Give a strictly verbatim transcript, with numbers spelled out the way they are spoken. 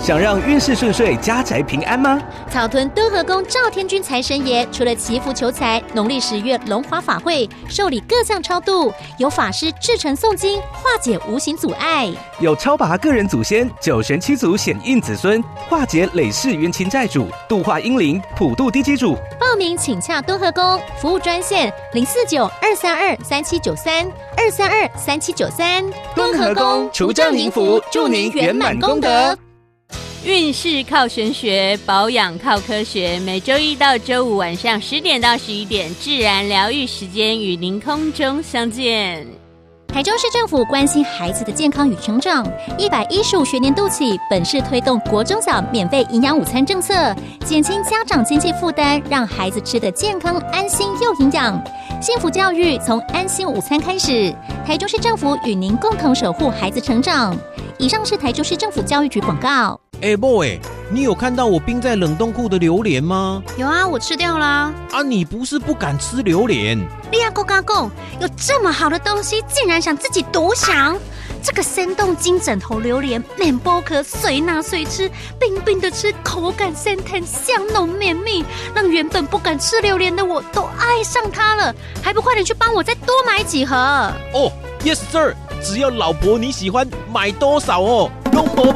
想让运势顺遂、家宅平安吗？ 草屯敦和宫赵天君财神爷除了祈福求财，农历十月龙华法会受理各项超度，有法师至诚诵经，化解无形阻碍， 有超拔个人祖先、九玄七祖显应子孙，化解累世冤亲债主，度化英灵，普渡地基主。 报名请洽敦和宫服务专线零四九二三二三七九三二三二三七九三。 敦和宫除障迎福，祝您圆满功德。 运势靠玄学，保养靠科学。每周一到周五晚上十点到十一点，自然疗愈时间与您空中相见。 台中市政府关心孩子的健康与成长，一百一十五学年度起，本市推动国中小免费营养午餐政策，减轻家长经济负担，让孩子吃得健康、安心又营养。幸福教育从安心午餐开始，台中市政府与您共同守护孩子成长。以上是台中市政府教育局广告。 哎，boy，你有看到我冰在冷冻库的榴莲吗？ 有啊，我吃掉啦。 啊，你不是不敢吃榴莲？ 利亚哥嘎贡有这么好的东西，竟然想自己独享？这个生动金枕头榴莲，面剥壳，随拿随吃，冰冰的吃，口感鲜甜，香浓绵密，让原本不敢吃榴莲的我都爱上它了。还不快点去帮我再多买几盒？ 哦 ，Yes sir， 只要老婆你喜欢，买多少哦，都没